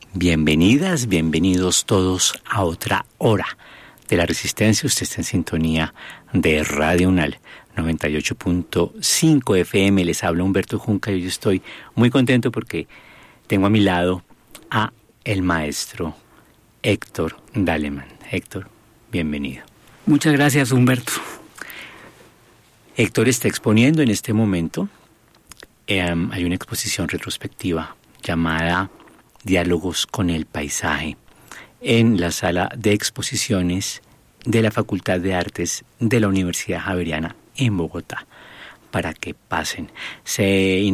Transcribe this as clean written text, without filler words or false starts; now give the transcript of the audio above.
Bienvenidas, bienvenidos todos a otra hora de la Resistencia. Usted está en sintonía de Radio Unal 98.5 FM. Les habla Humberto Junca y yo estoy muy contento porque tengo a mi lado a el maestro Héctor Daleman. Héctor, bienvenido. Muchas gracias, Humberto. Héctor está exponiendo en este momento. Hay una exposición retrospectiva llamada Diálogos con el Paisaje en la sala de exposiciones de la Facultad de Artes de la Universidad Javeriana en Bogotá, para que pasen. Se